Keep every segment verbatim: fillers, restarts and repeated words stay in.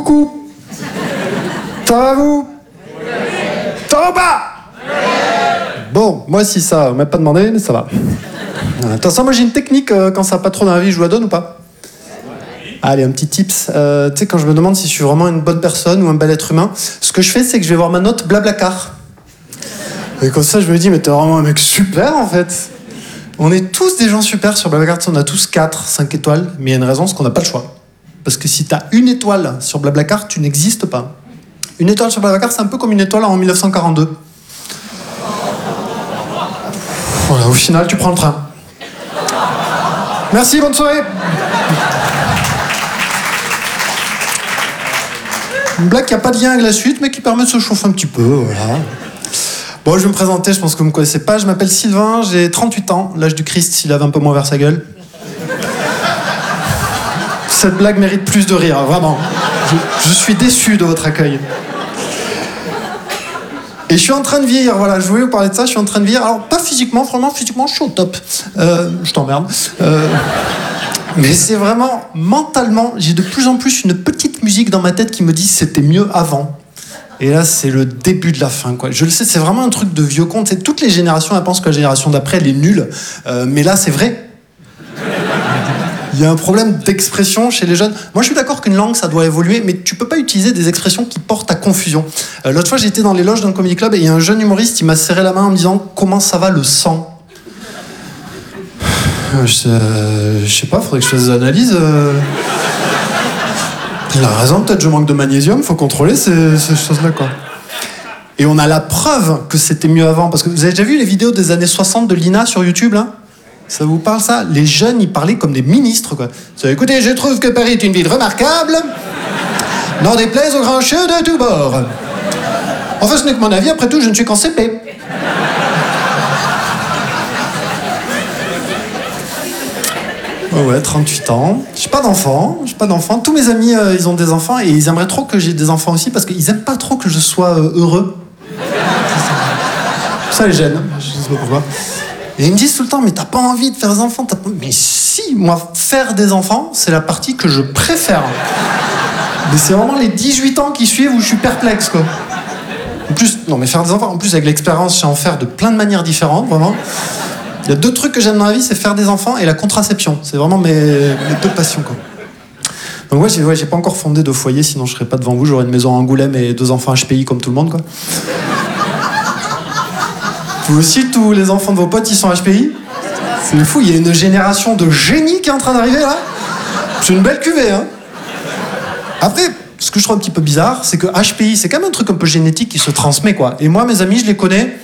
Coucou. Ça va vous? Ça va ou pas? Bon, moi si ça, on m'a pas demandé, mais ça va. Attention, moi j'ai une technique, euh, quand ça va pas trop dans la vie, je vous la donne ou pas? Allez, un petit tips. Euh, tu sais, quand je me demande si je suis vraiment une bonne personne ou un bel être humain, ce que je fais, c'est que je vais voir ma note Blablacar. Et comme ça, je me dis, mais t'es vraiment un mec super, en fait. On est tous des gens super sur Blablacar. On a tous quatre, cinq étoiles, mais il y a une raison, c'est qu'on n'a pas le choix. Parce que si t'as une étoile sur Blablacar, tu n'existes pas. Une étoile sur Blablacar, c'est un peu comme une étoile en dix-neuf cent quarante-deux. Voilà, au final, tu prends le train. Merci, bonne soirée. Une blague qui n'a pas de lien avec la suite, mais qui permet de se chauffer un petit peu, voilà. Bon, je vais me présenter, je pense que vous ne me connaissez pas. Je m'appelle Sylvain, j'ai trente-huit ans, l'âge du Christ s'il avait un peu moins vers sa gueule. Cette blague mérite plus de rire, vraiment. Je, je suis déçu de votre accueil. Et je suis en train de vieillir, voilà, je voulais vous parler de ça, je suis en train de vieillir. Alors, pas physiquement, vraiment, physiquement, je suis au top. Euh, je t'emmerde. Euh, mais c'est vraiment, mentalement, j'ai de plus en plus une petite musique dans ma tête qui me dit c'était mieux avant. Et là, c'est le début de la fin, quoi. Je le sais, c'est vraiment un truc de vieux con. C'est toutes les générations, elles pensent que la génération d'après, elle est nulle. Euh, mais là, c'est vrai. Il y a un problème d'expression chez les jeunes. Moi, je suis d'accord qu'une langue, ça doit évoluer, mais tu peux pas utiliser des expressions qui portent à confusion. Euh, l'autre fois, j'étais dans les loges d'un comedy club et il y a un jeune humoriste, il m'a serré la main en me disant « Comment ça va le sang ?» euh, je, euh, je sais pas, faudrait que je fasse des analyses. Euh... Il a raison, peut-être je manque de magnésium, faut contrôler ces, ces choses-là, quoi. Et on a la preuve que c'était mieux avant, parce que vous avez déjà vu les vidéos des années soixante de Lina sur YouTube, là? Ça vous parle, ça? Les jeunes, ils parlaient comme des ministres, quoi. Écoutez, je trouve que Paris est une ville remarquable, n'en déplaise aux grands cheux de tous bords. Enfin, ce n'est que mon avis, après tout, je ne suis qu'en C P. Oh ouais, trente-huit ans. J'ai pas d'enfants, j'ai pas d'enfants. Tous mes amis, euh, ils ont des enfants et ils aimeraient trop que j'ai des enfants aussi parce qu'ils aiment pas trop que je sois euh, heureux. Ça, ça les gêne, je sais pas pourquoi. Et ils me disent tout le temps, mais t'as pas envie de faire des enfants, t'as pas... Mais si, moi, faire des enfants, c'est la partie que je préfère. Mais c'est vraiment les dix-huit ans qui suivent où je suis perplexe, quoi. En plus, non mais faire des enfants, en plus avec l'expérience, je sais en faire de plein de manières différentes, vraiment. Il y a deux trucs que j'aime dans la vie, c'est faire des enfants et la contraception. C'est vraiment mes, mes deux passions, quoi. Donc ouais, j'ai, ouais, j'ai pas encore fondé de foyer, sinon je serais pas devant vous, j'aurais une maison à Angoulême et deux enfants H P I comme tout le monde, quoi. Vous aussi, tous les enfants de vos potes, ils sont H P I? C'est fou, il y a une génération de génies qui est en train d'arriver, là. C'est une belle cuvée, hein. Après, ce que je trouve un petit peu bizarre, c'est que H P I, c'est quand même un truc un peu génétique qui se transmet, quoi. Et moi, mes amis, je les connais...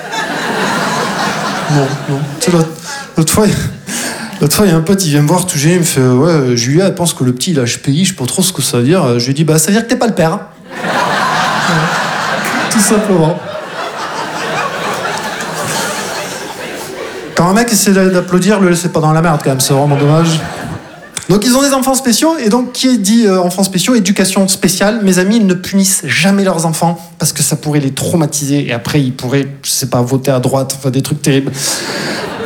Non, non. Tu sais, l'autre, l'autre fois, l'autre fois, il y a un pote, il vient me voir tout gêné, il me fait « Ouais, Julia, elle pense que le petit, il a H P I, je sais pas trop ce que ça veut dire. » Je lui dis « Bah, ça veut dire que t'es pas le père. » Tout simplement. Quand un mec essaie d'applaudir, le laissez pas dans la merde, quand même, c'est vraiment dommage. Donc, ils ont des enfants spéciaux, et donc, qui dit euh, enfants spéciaux, éducation spéciale. Mes amis, ils ne punissent jamais leurs enfants, parce que ça pourrait les traumatiser, et après, ils pourraient, je sais pas, voter à droite, enfin, des trucs terribles.